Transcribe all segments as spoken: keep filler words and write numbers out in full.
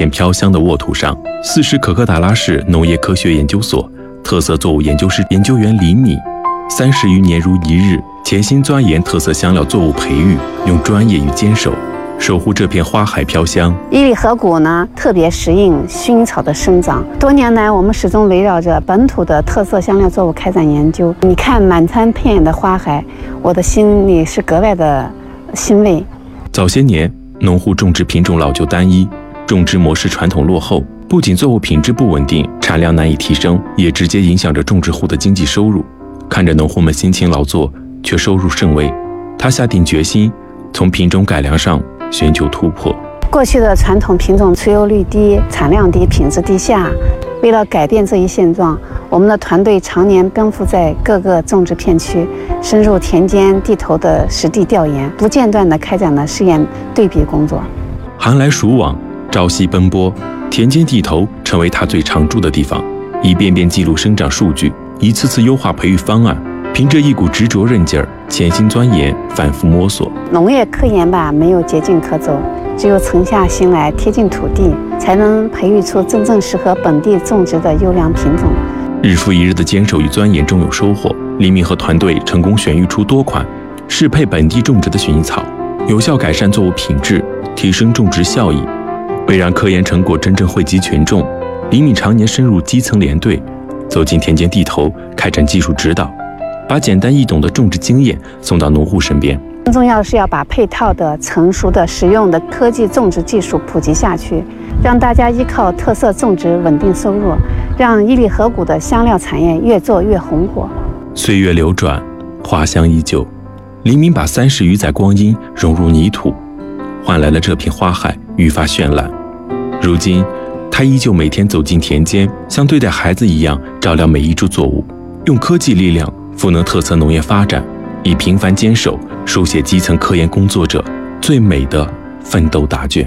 片飘香的沃土上，四十可可达拉市农业科学研究所特色作物研究室研究员李敏，三十余年如一日，潜心钻研特色香料作物培育，用专业与坚守守护这片花海飘香。 伊犁河谷呢，特别适应薰衣草的生长。多年来，我们始终围绕着本土的特色香料作物开展研究。你看满山遍野的花海，我的心里是格外的欣慰。 早些年，农户种植品种老旧单一，种植模式传统落后，不仅作物品质不稳定，产量难以提升，也直接影响着种植户的经济收入。看着农户们辛勤劳作，却收入甚微，他下定决心从品种改良上寻求突破。 过去的传统品种持有率低、产量低、品质低下。为了改变这一现状，我们的团队常年奔赴在各个种植片区，深入田间地头的实地调研，不间断地开展了试验对比工作。 寒来暑往，朝夕奔波，田间地头成为他最常驻的地方，一遍遍记录生长数据，一次次优化培育方案，凭着一股执着韧劲儿，潜心钻研，反复摸索。 农业科研吧，没有捷径可走，只有沉下心来，贴近土地，才能培育出真正适合本地种植的优良品种。 日复一日的坚守与钻研终有收获，李敏和团队成功选育出多款适配本地种植的薰衣草，有效改善作物品质，提升种植效益。为让科研成果真正惠及群众，李敏常年深入基层连队，走进田间地头，开展技术指导，把简单易懂的种植经验送到农户身边。 更重要的是要把配套的、成熟的、实用的科技种植技术普及下去，让大家依靠特色种植稳定收入，让伊犁河谷的香料产业越做越红火。 岁月流转，花香依旧，李敏把三十余载光阴融入泥土，换来了这片花海愈发绚烂。如今，他依旧每天走进田间，像对待孩子一样照料每一株作物，用科技力量赋能特色农业发展，以平凡坚守书写基层科研工作者最美的奋斗答卷。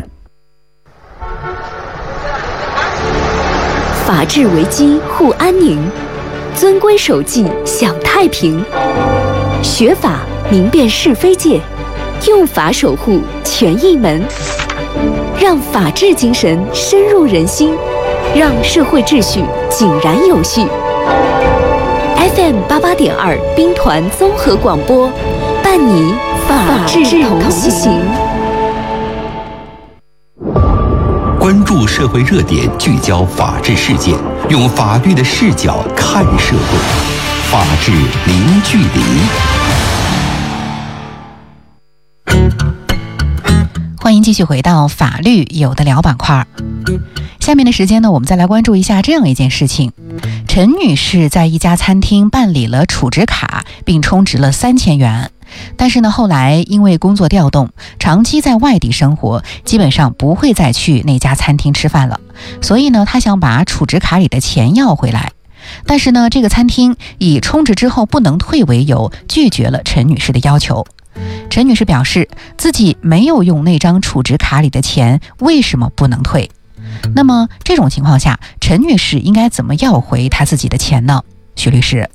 法治为基，护安宁；遵规守纪，享太平。学法明辨是非界，用法守护权益门，让法治精神深入人心，让社会秩序井然有序。F M 八八点二兵团综合广播，伴你法治同行。 关注社会热点，聚焦法治事件，用法律的视角看社会，法治零距离。 欢迎继续回到法律有的聊板块。下面的时间呢，我们再来关注一下这样一件事情。陈女士在一家餐厅办理了储值卡，并充值了三千元。但是呢，后来因为工作调动，长期在外地生活，基本上不会再去那家餐厅吃饭了。所以呢，她想把储值卡里的钱要回来。但是呢，这个餐厅以充值之后不能退为由，拒绝了陈女士的要求。陈女士表示，自己没有用那张储值卡里的钱，为什么不能退？那么这种情况下，陈女士应该怎么要回她自己的钱呢？徐律师，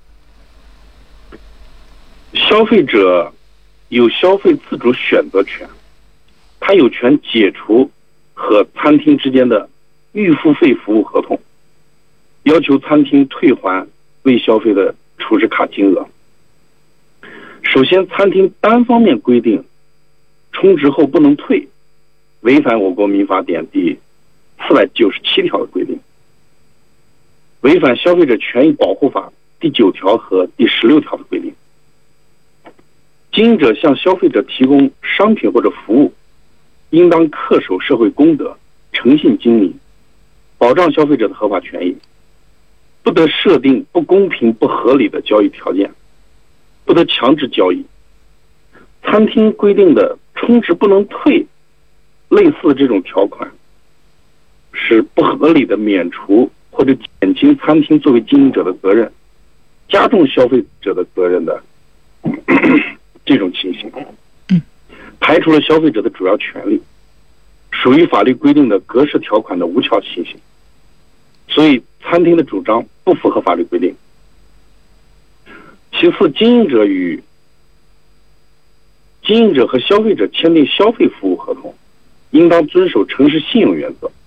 消费者有消费自主选择权，他有权解除和餐厅之间的预付费服务合同，要求餐厅退还未消费的储值卡金额。首先，餐厅单方面规定充值后不能退，违反我国民法典第四百九十七条的规定，违反消费者权益保护法第九条和第十六条的规定。经营者向消费者提供商品或者服务，应当恪守社会公德，诚信经营，保障消费者的合法权益，不得设定不公平不合理的交易条件，不得强制交易。餐厅规定的充值不能退，类似的这种条款，是不合理的免除或者减轻餐厅作为经营者的责任，加重消费者的责任的这种情形，排除了消费者的主要权利，属于法律规定的格式条款的无效情形，所以餐厅的主张不符合法律规定。其次，经营者与经营者和消费者签订消费服务合同，应当遵守诚实信用原则，